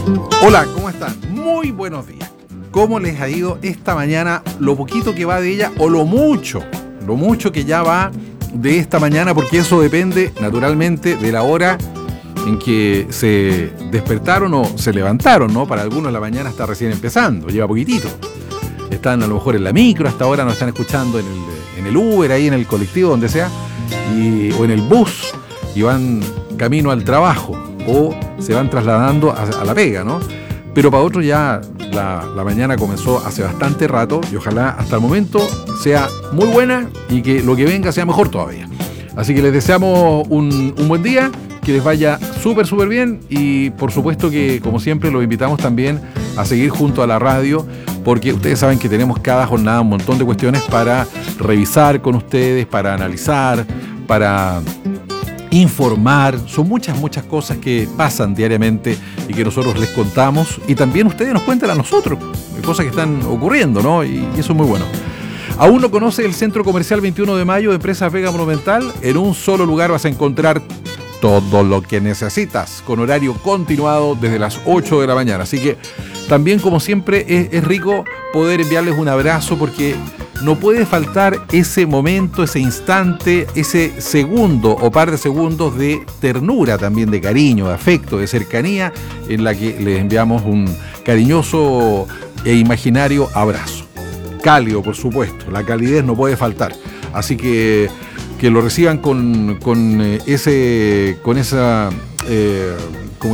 Hola, ¿cómo están? Muy buenos días. ¿Cómo les ha ido esta mañana? Lo poquito que va de ella o lo mucho que ya va de esta mañana, porque eso depende naturalmente de la hora en que se despertaron o se levantaron, ¿no? Para algunos la mañana está recién empezando, lleva poquitito. Están a lo mejor en la micro, hasta ahora nos están escuchando en el Uber, ahí en el colectivo, donde sea, o en el bus, y van camino al trabajo, o se van trasladando a la pega, ¿no? Pero para otros ya la mañana comenzó hace bastante rato, y ojalá hasta el momento sea muy buena y que lo que venga sea mejor todavía. Así que les deseamos un buen día, que les vaya súper bien, y por supuesto que, como siempre, los invitamos también a seguir junto a la radio, porque ustedes saben que tenemos cada jornada un montón de cuestiones para revisar con ustedes, para analizar, para informar. Son muchas cosas que pasan diariamente y que nosotros les contamos, y también ustedes nos cuentan a nosotros cosas que están ocurriendo, ¿no? Y eso es muy bueno. ¿Aún no conoce el Centro Comercial 21 de Mayo de Empresas Vega Monumental? En un solo lugar vas a encontrar todo lo que necesitas, con horario continuado desde las 8 de la mañana. Así que también, como siempre, es rico poder enviarles un abrazo, porque no puede faltar ese momento, ese instante, ese segundo o par de segundos de ternura, también de cariño, de afecto, de cercanía, en la que les enviamos un cariñoso e imaginario abrazo. Cálido, por supuesto, la calidez no puede faltar. Así que lo reciban con esa